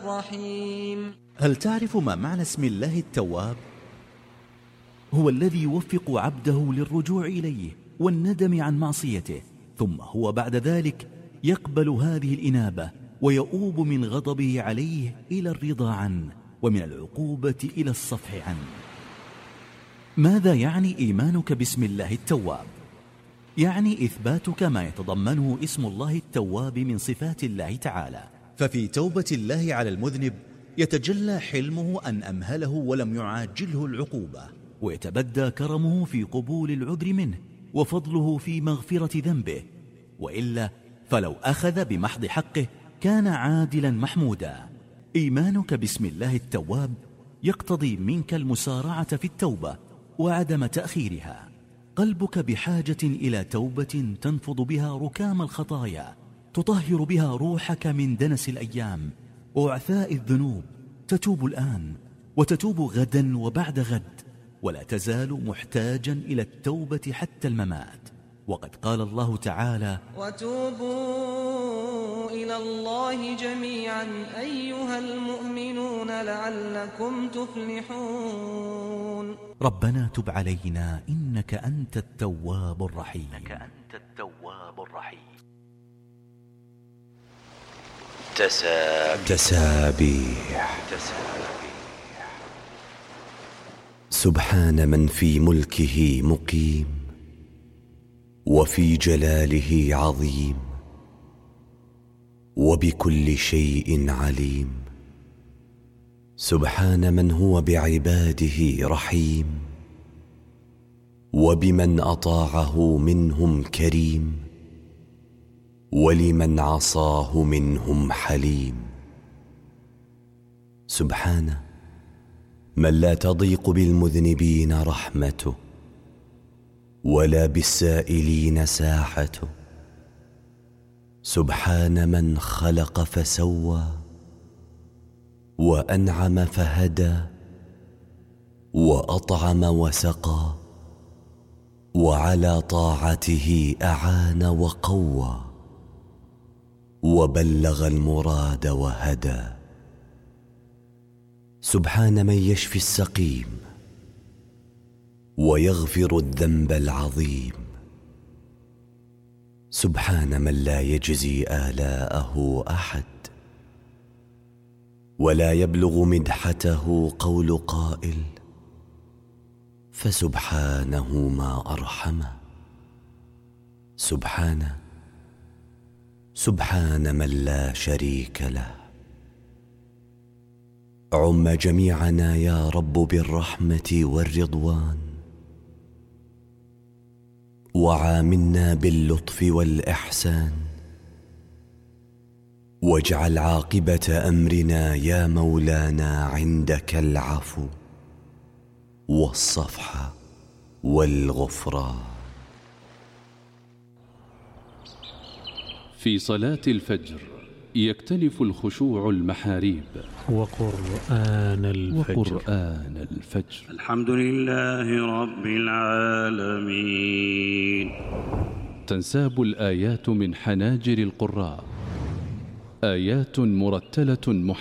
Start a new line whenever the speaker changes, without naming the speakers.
الرحيم.
هل تعرف ما معنى اسم الله التواب؟ هو الذي يوفق عبده للرجوع إليه والندم عن معصيته، ثم هو بعد ذلك يقبل هذه الإنابة ويؤوب من غضبه عليه إلى الرضا عنه، ومن العقوبة إلى الصفح عنه. ماذا يعني إيمانك باسم الله التواب؟ يعني إثباتك ما يتضمنه اسم الله التواب من صفات الله تعالى. ففي توبة الله على المذنب يتجلى حلمه أن أمهله ولم يعاجله العقوبة، ويتبدى كرمه في قبول العذر منه وفضله في مغفرة ذنبه، وإلا فلو أخذ بمحض حقه كان عادلا محمودا. إيمانك باسم الله التواب يقتضي منك المسارعة في التوبة وعدم تأخيرها. قلبك بحاجة إلى توبة تنفض بها ركام الخطايا، تطهر بها روحك من دنس الأيام وعثاء الذنوب. تتوب الآن وتتوب غدا وبعد غد، ولا تزال محتاجا إلى التوبة حتى الممات. وقد قال الله تعالى:
وتوبوا إلى الله جميعا أيها المؤمنون لعلكم تفلحون.
ربنا تب علينا إنك أنت التواب الرحيم.
تسابيح. سبحان من في ملكه مقيم وفي جلاله عظيم وبكل شيء عليم. سبحان من هو بعباده رحيم وبمن أطاعه منهم كريم ولمن عصاه منهم حليم. سبحانه من لا تضيق بالمذنبين رحمته ولا بالسائلين ساحته. سبحان من خلق فسوى وأنعم فهدى وأطعم وسقى وعلى طاعته أعان وقوى وبلغ المراد وهدى. سبحان من يشفي السقيم ويغفر الذنب العظيم. سبحان من لا يجزي آلاءه أحد ولا يبلغ مدحته قول قائل، فسبحانه ما أرحمه. سبحان من لا شريك له. عم جميعنا يا رب بالرحمة والرضوان، وعاملنا باللطف والإحسان، واجعل عاقبة أمرنا يا مولانا عندك العفو والصفح والغفران.
في صلاة الفجر يكتنف الخشوع المحاريب
وقرآن الفجر.
الحمد لله رب العالمين.
تنساب الآيات من حناجر القراء، آيات مرتلة